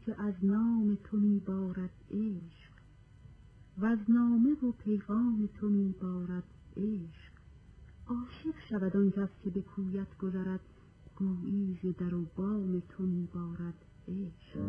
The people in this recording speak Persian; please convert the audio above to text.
که از نام تو میبارد عشق، و از نامه و پیغام تو میبارد عشق. عاشق شود آن کس که به کویت گذرد، گویی ز در و بام تو میبارد عشق.